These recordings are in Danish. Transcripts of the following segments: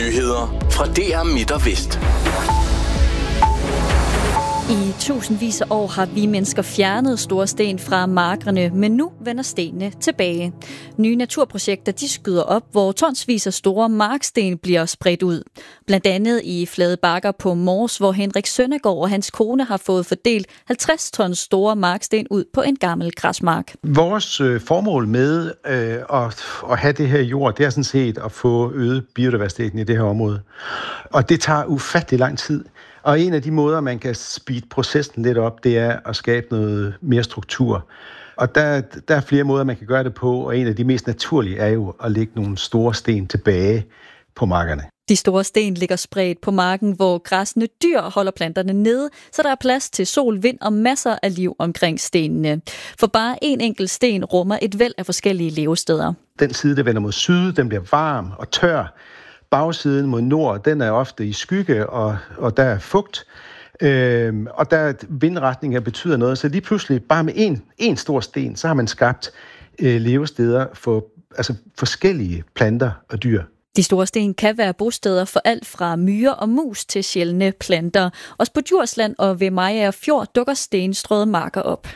Nyheder fra DR Midt og Vest. I tusindvis af år har vi mennesker fjernet store sten fra markerne, men nu vender stenene tilbage. Nye naturprojekter de skyder op, hvor tonsvis af store marksten bliver spredt ud. Blandt andet i flade bakker på Mors, hvor Henrik Søndergaard og hans kone har fået fordelt 50 tons store marksten ud på en gammel græsmark. Vores formål med at have det her jord, det er sådan set at få øget biodiversiteten i det her område. Og det tager ufattelig lang tid. Og en af de måder, man kan speede processen lidt op, det er at skabe noget mere struktur. Og der er flere måder, man kan gøre det på, og en af de mest naturlige er jo at lægge nogle store sten tilbage på markerne. De store sten ligger spredt på marken, hvor græssende dyr holder planterne nede, så der er plads til sol, vind og masser af liv omkring stenene. For bare en enkelt sten rummer et væld af forskellige levesteder. Den side, der vender mod syd, den bliver varm og tør. Bagsiden mod nord, den er ofte i skygge, og der er fugt. Og der vindretninger betyder noget, så lige pludselig bare med en stor sten, så har man skabt levesteder for forskellige planter og dyr. De store sten kan være bosteder for alt fra myrer og mus til sjældne planter. Også på Djursland og ved Mariager Fjord dukker stenstrøde marker op.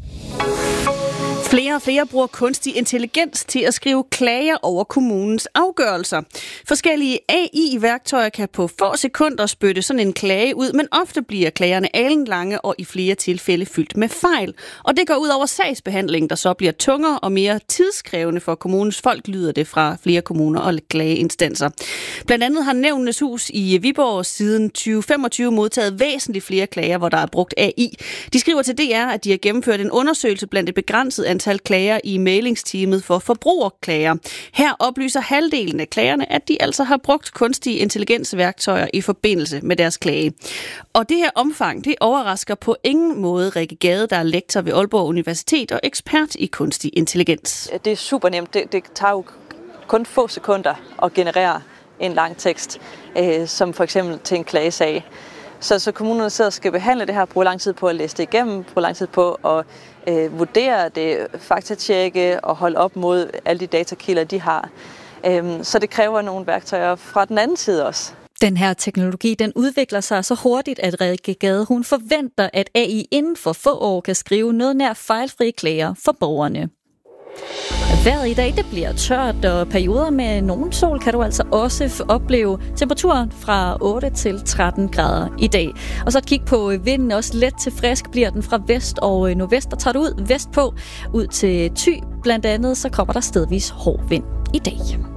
Flere og flere bruger kunstig intelligens til at skrive klager over kommunens afgørelser. Forskellige AI-værktøjer kan på få sekunder spytte sådan en klage ud, men ofte bliver klagerne alenlange og i flere tilfælde fyldt med fejl. Og det går ud over sagsbehandlingen, der så bliver tungere og mere tidskrævende for kommunens folk, lyder det fra flere kommuner og klageinstanser. Blandt andet har Nævnenes Hus i Viborg siden 2025 modtaget væsentligt flere klager, hvor der er brugt AI. De skriver til DR, at de har gennemført en undersøgelse blandt et begrænset antal klager i mailingsteamet for forbrugerklager. Her oplyser halvdelen af klagerne, at de altså har brugt kunstige intelligensværktøjer i forbindelse med deres klage. Og det her omfang, det overrasker på ingen måde Rikke Gade, der er lektor ved Aalborg Universitet og ekspert i kunstig intelligens. Det er super nemt. Det tager jo kun få sekunder at generere en lang tekst, som for eksempel til en klagesag. Så kommunerne sidder og skal behandle det her, bruger lang tid på at læse det igennem, bruger lang tid på at vurdere det, faktatjekke og holde op mod alle de datakilder, de har. Så det kræver nogle værktøjer fra den anden side også. Den her teknologi, den udvikler sig så hurtigt, at Rikke Gade, hun forventer, at AI inden for få år kan skrive noget nær fejlfrie klager for borgerne. Vejret i dag, det bliver tørt, og perioder med nogen sol kan du altså også opleve. Temperaturen fra 8 til 13 grader i dag. Og så et kig på vinden, også let til frisk bliver den fra vest og nordvest, der tager du ud vestpå, ud til Thy. Blandt andet så kommer der stedvis hård vind i dag.